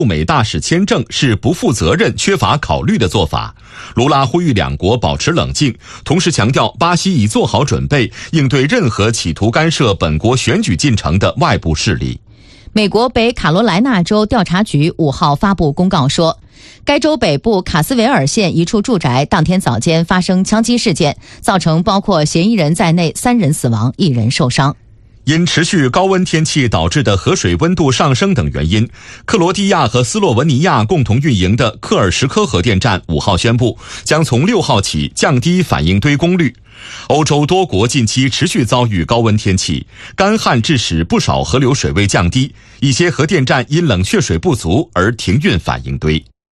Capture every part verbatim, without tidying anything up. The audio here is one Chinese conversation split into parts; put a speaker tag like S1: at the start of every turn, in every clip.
S1: 赴美大使签证是不负责任、缺乏考虑的做法。卢拉呼吁两国保持冷静，同时强调巴西已做好准备，应对任何企图干涉本国选举进程的外部势力。
S2: 美国北卡罗来纳州调查局五号发布公告说，该州北部卡斯维尔县一处住宅当天早间发生枪击事件，造成包括嫌疑人在内三人死亡，一人受伤。
S1: 因持续高温天气导致的河水温度上升等原因，克罗地亚和斯洛文尼亚共同运营的克尔什科核电站五号宣布，将从六号起降低反应堆功率。欧洲多国近期持续遭遇高温天气，干旱致使不少河流水位降低，一些核电站因冷却水不足而停运反应堆。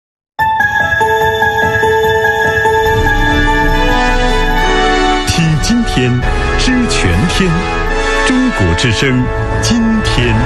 S3: 听今天，知全天。中国之声，今天。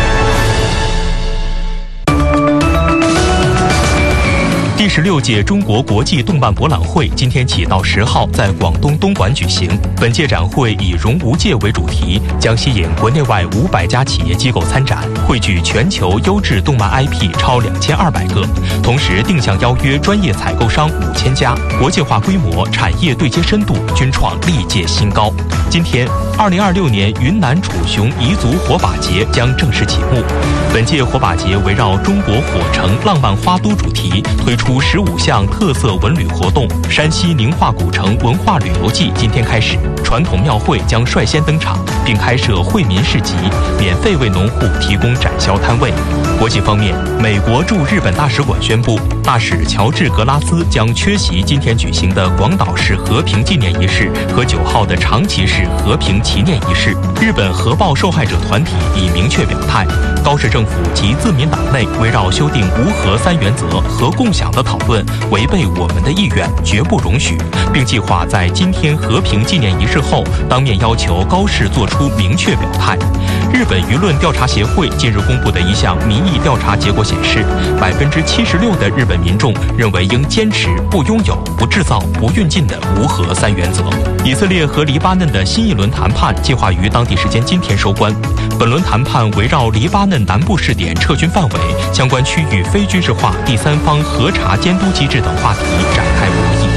S4: 第十六届中国国际动漫博览会今天起到十号在广东东莞举行。本届展会以“融无界”为主题，将吸引国内外五百家企业机构参展，汇聚全球优质动漫 I P 超两千二百个，同时定向邀约专业采购商五千家，国际化规模、产业对接深度均创历届新高。今天，二零二六年云南楚雄彝族火把节将正式启幕。本届火把节围绕中国火城浪漫花都主题，推出十五项特色文旅活动。山西宁化古城文化旅游季今天开始，传统庙会将率先登场，并开设惠民市集，免费为农户提供展销摊位。国际方面，美国驻日本大使馆宣布，大使乔治·格拉斯将缺席今天举行的广岛市和平纪念仪式和九号的长崎市和平祈念仪式。日本核爆受害者团体已明确表态，高市政府及自民党内围绕修订无核三原则和共享的讨论违背我们的意愿，绝不容许，并计划在今天和平纪念仪式后当面要求高市做出明确表态。日本舆论调查协会近日公布的一项民意调查结果显示，百分之七十六的日本民众认为应坚持不拥有、不制造、不运进的无核三原则。以色列和黎巴嫩的新一轮谈判计划于当地时间今天收官。本轮谈判围绕黎巴嫩南部试点撤军范围、相关区域非军事化第三方核查监督机制等话题展开博弈。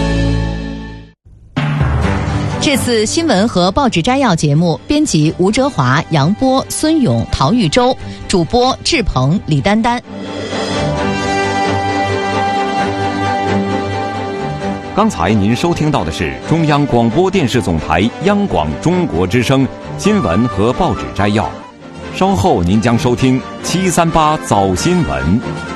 S2: 这次新闻和报纸摘要节目，编辑吴哲华、杨波、孙勇、陶玉洲，主播志鹏、李丹丹。
S5: 刚才您收听到的是中央广播电视总台央广中国之声新闻和报纸摘要，稍后您将收听七三八早新闻。